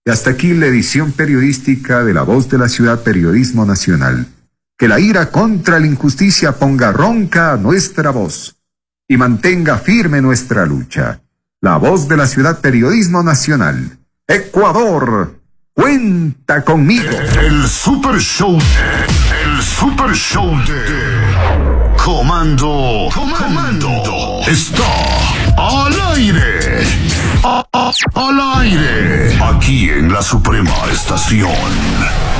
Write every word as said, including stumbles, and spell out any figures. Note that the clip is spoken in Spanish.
Y hasta aquí la edición periodística de La Voz de la Ciudad Periodismo Nacional. Que la ira contra la injusticia ponga ronca nuestra voz y mantenga firme nuestra lucha. La Voz de la Ciudad Periodismo Nacional. Ecuador, cuenta conmigo. El Super Show, el Super Show de Comando, Comando está al aire. A- a- al aire. Aquí en la Suprema Estación.